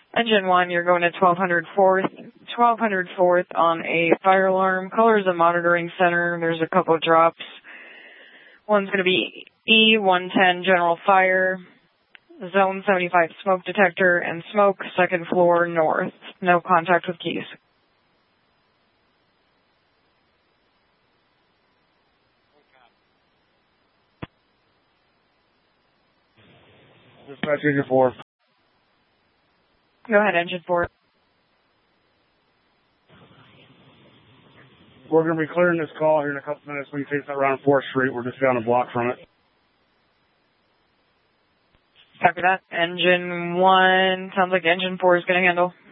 Engine 1, you're going to 1200 4th on a fire alarm. Colors of monitoring center. There's a couple of drops. One's going to be E110 general fire, zone 75 smoke detector, and smoke, second floor north. No contact with keys. Dispatch Engine 4. Go ahead, Engine 4. We're going to be clearing this call here in a couple minutes. We can take that around 4th Street. We're just down a block from it. Copy that. Engine 1, sounds like Engine 4 is going to handle.